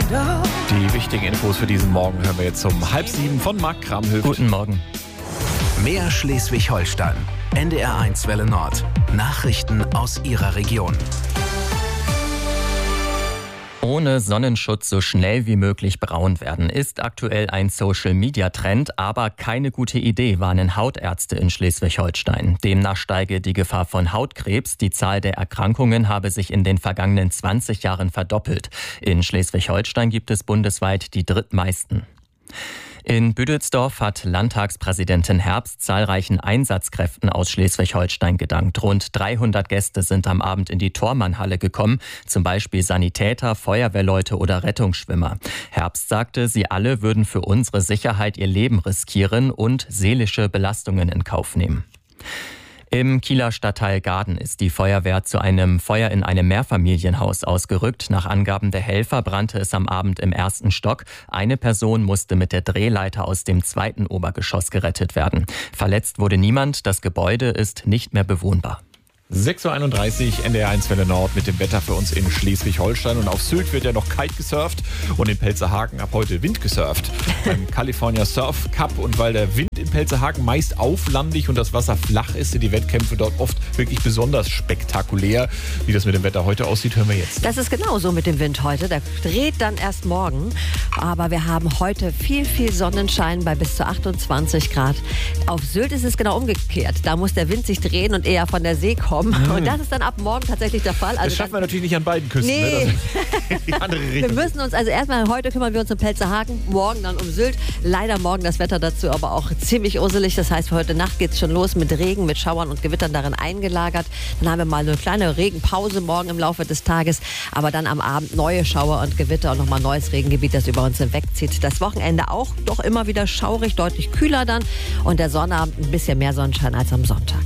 Die wichtigen Infos für diesen Morgen hören wir jetzt um 6:30 von Marc Kramhöft. Guten Morgen. Mehr Schleswig-Holstein. NDR1 Welle Nord. Nachrichten aus Ihrer Region. Ohne Sonnenschutz so schnell wie möglich braun werden, ist aktuell ein Social-Media-Trend, aber keine gute Idee, warnen Hautärzte in Schleswig-Holstein. Demnach steige die Gefahr von Hautkrebs. Die Zahl der Erkrankungen habe sich in den vergangenen 20 Jahren verdoppelt. In Schleswig-Holstein gibt es bundesweit die drittmeisten. In Büdelsdorf hat Landtagspräsidentin Herbst zahlreichen Einsatzkräften aus Schleswig-Holstein gedankt. Rund 300 Gäste sind am Abend in die Thormannhalle gekommen, zum Beispiel Sanitäter, Feuerwehrleute oder Rettungsschwimmer. Herbst sagte, sie alle würden für unsere Sicherheit ihr Leben riskieren und seelische Belastungen in Kauf nehmen. Im Kieler Stadtteil Gaden ist die Feuerwehr zu einem Feuer in einem Mehrfamilienhaus ausgerückt. Nach Angaben der Helfer brannte es am Abend im 1. Stock. Eine Person musste mit der Drehleiter aus dem 2. Obergeschoss gerettet werden. Verletzt wurde niemand. Das Gebäude ist nicht mehr bewohnbar. 6:31 Uhr, NDR1 Welle Nord mit dem Wetter für uns in Schleswig-Holstein. Und auf Sylt wird ja noch kite gesurft und in Pelzerhaken ab heute Wind gesurft. Beim California Surf Cup. Und weil der Wind in Pelzerhaken meist auflandig und das Wasser flach ist, sind die Wettkämpfe dort oft wirklich besonders spektakulär. Wie das mit dem Wetter heute aussieht, hören wir jetzt. Das ist genauso mit dem Wind heute. Der dreht dann erst morgen. Aber wir haben heute viel Sonnenschein bei bis zu 28 Grad. Auf Sylt ist es genau umgekehrt. Da muss der Wind sich drehen und eher von der See kommen. Und das ist dann ab morgen tatsächlich der Fall. Also das schaffen wir natürlich nicht an beiden Küsten. Nee. Ne? Die andere Wir müssen uns also erstmal, heute kümmern wir uns um Pelzerhaken, morgen dann um Sylt. Leider morgen das Wetter dazu aber auch ziemlich urselig. Das heißt, für heute Nacht geht es schon los mit Regen, mit Schauern und Gewittern darin eingelagert. Dann haben wir mal eine kleine Regenpause morgen im Laufe des Tages. Aber dann am Abend neue Schauer und Gewitter und nochmal neues Regengebiet, das über uns hinwegzieht. Das Wochenende auch doch immer wieder schaurig, deutlich kühler dann. Und der Sonnabend ein bisschen mehr Sonnenschein als am Sonntag.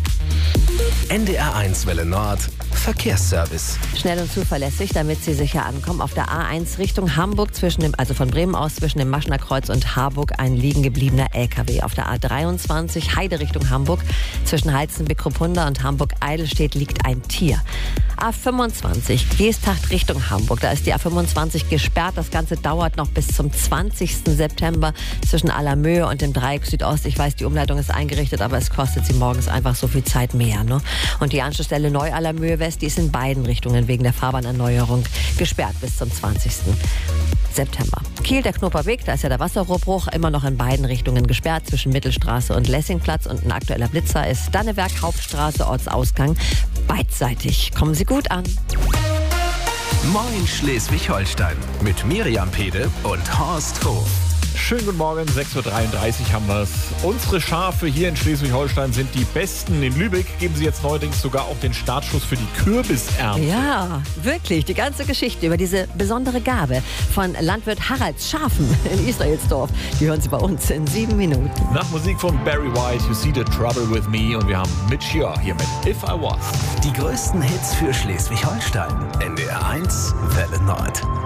NDR1 Welle Nord. Verkehrsservice. Schnell und zuverlässig, damit Sie sicher ankommen. Auf der A1 Richtung Hamburg, also von Bremen aus zwischen dem Maschner Kreuz und Harburg, ein liegen gebliebener LKW. Auf der A23 Heide Richtung Hamburg, zwischen Heizenbeck-Ruppunda und Hamburg-Eidelstedt liegt ein Tier. A25 Geesthacht Richtung Hamburg, da ist die A25 gesperrt. Das Ganze dauert noch bis zum 20. September zwischen Allermöhe und dem Dreieck Südost. Ich weiß, die Umleitung ist eingerichtet, aber es kostet Sie morgens einfach so viel Zeit mehr. Ne? Und die Anschlussstelle Neu-Allermöhe West, die ist in beiden Richtungen wegen der Fahrbahnerneuerung gesperrt bis zum 20. September. Kiel, der Knoperweg, da ist ja der Wasserrohrbruch, immer noch in beiden Richtungen gesperrt, zwischen Mittelstraße und Lessingplatz. Und ein aktueller Blitzer ist Danneberg, Hauptstraße, Ortsausgang, beidseitig. Kommen Sie gut an. Moin Schleswig-Holstein mit Miriam Pede und Horst Hof. Schönen guten Morgen, 6:33 Uhr haben wir es. Unsere Schafe hier in Schleswig-Holstein sind die besten. In Lübeck geben sie jetzt neuerdings sogar auch den Startschuss für die Kürbisernte. Ja, wirklich. Die ganze Geschichte über diese besondere Gabe von Landwirt Haralds Schafen in Israelsdorf, die hören Sie bei uns in 7 Minuten. Nach Musik von Barry White, You See the Trouble with Me. Und wir haben Mitch Ure hier mit If I Was. Die größten Hits für Schleswig-Holstein. NDR1 Welle Nord.